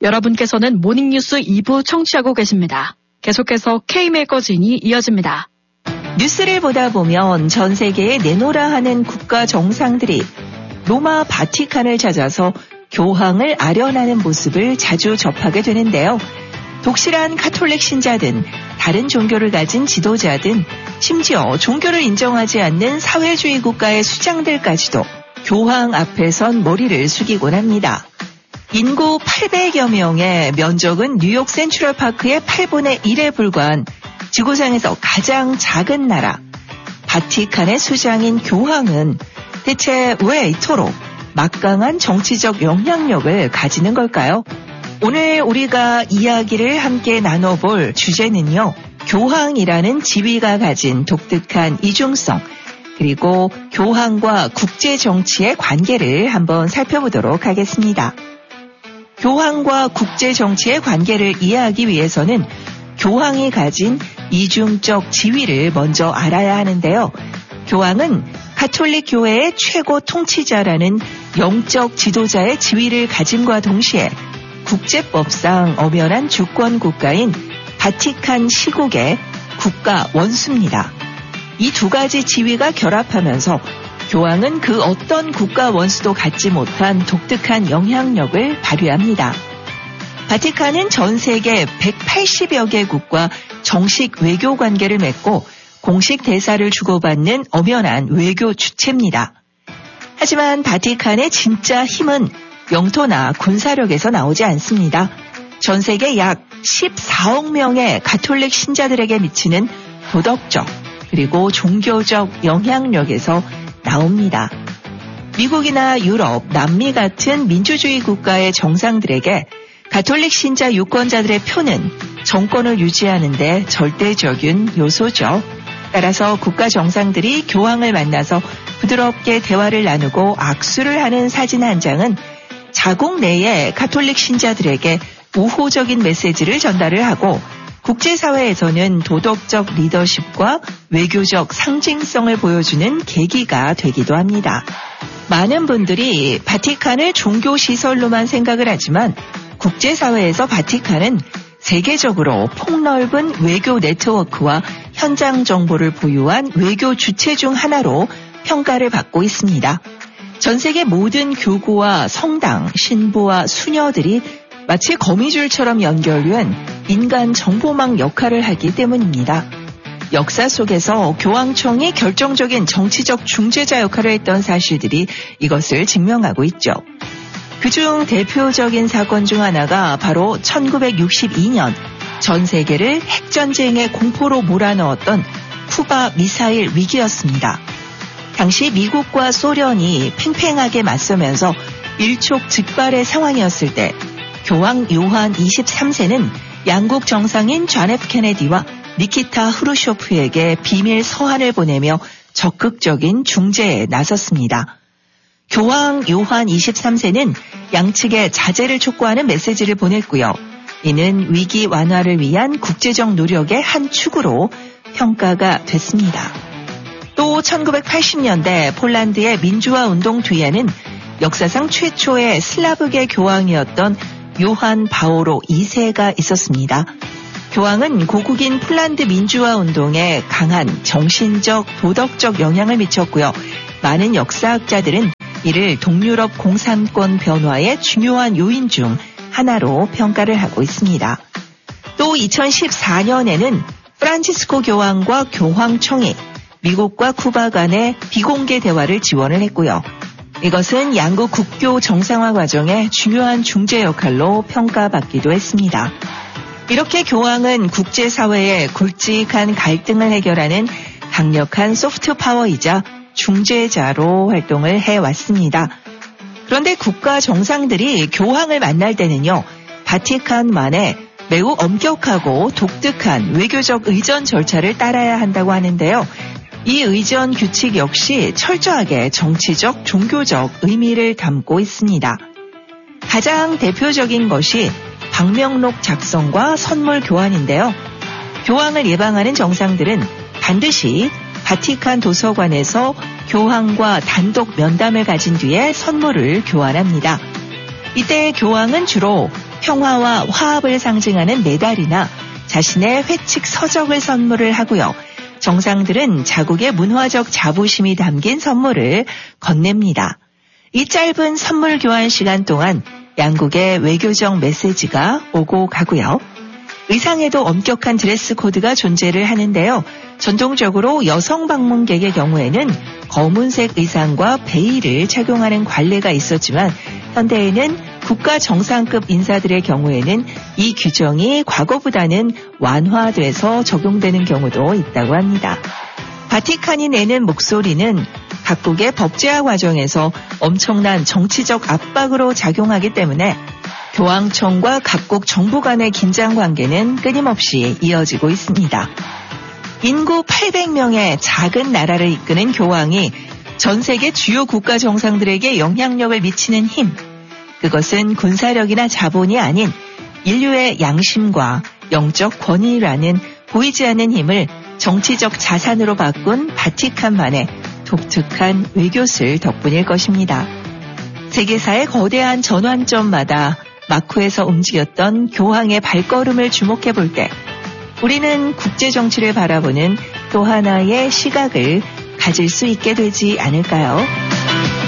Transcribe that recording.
여러분께서는 모닝뉴스 2부 청취하고 계십니다. 계속해서 K매거진이 이어집니다. 뉴스를 보다 보면 전 세계에 내노라 하는 국가 정상들이 로마 바티칸을 찾아서 교황을 아련하는 모습을 자주 접하게 되는데요. 독실한 카톨릭 신자든 다른 종교를 가진 지도자든 심지어 종교를 인정하지 않는 사회주의 국가의 수장들까지도 교황 앞에 선 머리를 숙이곤 합니다. 인구 800여 명의 면적은 뉴욕 센트럴파크의 8분의 1에 불과한 지구상에서 가장 작은 나라 바티칸의 수장인 교황은 대체 왜 이토록 막강한 정치적 영향력을 가지는 걸까요? 오늘 우리가 이야기를 함께 나눠볼 주제는요. 교황이라는 지위가 가진 독특한 이중성 그리고 교황과 국제 정치의 관계를 한번 살펴보도록 하겠습니다. 교황과 국제 정치의 관계를 이해하기 위해서는 교황이 가진 이중적 지위를 먼저 알아야 하는데요. 교황은 가톨릭 교회의 최고 통치자라는 영적 지도자의 지위를 가짐과 동시에 국제법상 엄연한 주권 국가인 바티칸 시국의 국가 원수입니다. 이 두 가지 지위가 결합하면서 교황은 그 어떤 국가 원수도 갖지 못한 독특한 영향력을 발휘합니다. 바티칸은 전 세계 180여 개국과 정식 외교 관계를 맺고 공식 대사를 주고받는 엄연한 외교 주체입니다. 하지만 바티칸의 진짜 힘은 영토나 군사력에서 나오지 않습니다. 전 세계 약 14억 명의 가톨릭 신자들에게 미치는 도덕적 그리고 종교적 영향력에서 나옵니다. 미국이나 유럽, 남미 같은 민주주의 국가의 정상들에게 가톨릭 신자 유권자들의 표는 정권을 유지하는 데 절대적인 요소죠. 따라서 국가 정상들이 교황을 만나서 부드럽게 대화를 나누고 악수를 하는 사진 한 장은 자국 내의 가톨릭 신자들에게 우호적인 메시지를 전달을 하고 국제사회에서는 도덕적 리더십과 외교적 상징성을 보여주는 계기가 되기도 합니다. 많은 분들이 바티칸을 종교시설로만 생각을 하지만 국제사회에서 바티칸은 세계적으로 폭넓은 외교 네트워크와 현장 정보를 보유한 외교 주체 중 하나로 평가를 받고 있습니다. 전 세계 모든 교구와 성당, 신부와 수녀들이 마치 거미줄처럼 연결된 인간 정보망 역할을 하기 때문입니다. 역사 속에서 교황청이 결정적인 정치적 중재자 역할을 했던 사실들이 이것을 증명하고 있죠. 그중 대표적인 사건 중 하나가 바로 1962년 전 세계를 핵전쟁의 공포로 몰아넣었던 쿠바 미사일 위기였습니다. 당시 미국과 소련이 팽팽하게 맞서면서 일촉즉발의 상황이었을 때 교황 요한 23세는 양국 정상인 존 F 케네디와 니키타 후르쇼프에게 비밀 서한을 보내며 적극적인 중재에 나섰습니다. 교황 요한 23세는 양측에 자제를 촉구하는 메시지를 보냈고요. 이는 위기 완화를 위한 국제적 노력의 한 축으로 평가가 됐습니다. 또 1980년대 폴란드의 민주화 운동 뒤에는 역사상 최초의 슬라브계 교황이었던 요한 바오로 2세가 있었습니다. 교황은 고국인 폴란드 민주화 운동에 강한 정신적, 도덕적 영향을 미쳤고요. 많은 역사학자들은 이를 동유럽 공산권 변화의 중요한 요인 중 하나로 평가를 하고 있습니다. 또 2014년에는 프란치스코 교황과 교황청이 미국과 쿠바 간의 비공개 대화를 지원을 했고요. 이것은 양국 국교 정상화 과정의 중요한 중재 역할로 평가받기도 했습니다. 이렇게 교황은 국제사회의 굵직한 갈등을 해결하는 강력한 소프트 파워이자 중재자로 활동을 해왔습니다. 그런데 국가 정상들이 교황을 만날 때는요, 바티칸만의 매우 엄격하고 독특한 외교적 의전 절차를 따라야 한다고 하는데요. 이 의전 규칙 역시 철저하게 정치적, 종교적 의미를 담고 있습니다. 가장 대표적인 것이 방명록 작성과 선물 교환인데요. 교황을 예방하는 정상들은 반드시 바티칸 도서관에서 교황과 단독 면담을 가진 뒤에 선물을 교환합니다. 이때 교황은 주로 평화와 화합을 상징하는 메달이나 자신의 회칙 서적을 선물을 하고요. 정상들은 자국의 문화적 자부심이 담긴 선물을 건넵니다. 이 짧은 선물 교환 시간 동안 양국의 외교적 메시지가 오고 가고요. 의상에도 엄격한 드레스 코드가 존재를 하는데요. 전통적으로 여성 방문객의 경우에는 검은색 의상과 베일을 착용하는 관례가 있었지만 현대에는 국가 정상급 인사들의 경우에는 이 규정이 과거보다는 완화돼서 적용되는 경우도 있다고 합니다. 바티칸이 내는 목소리는 각국의 법제화 과정에서 엄청난 정치적 압박으로 작용하기 때문에 교황청과 각국 정부 간의 긴장 관계는 끊임없이 이어지고 있습니다. 인구 800명의 작은 나라를 이끄는 교황이 전 세계 주요 국가 정상들에게 영향력을 미치는 힘, 그것은 군사력이나 자본이 아닌 인류의 양심과 영적 권위라는 보이지 않는 힘을 정치적 자산으로 바꾼 바티칸만의 독특한 외교술 덕분일 것입니다. 세계사의 거대한 전환점마다 마쿠에서 움직였던 교황의 발걸음을 주목해 볼 때 우리는 국제 정치를 바라보는 또 하나의 시각을 가질 수 있게 되지 않을까요?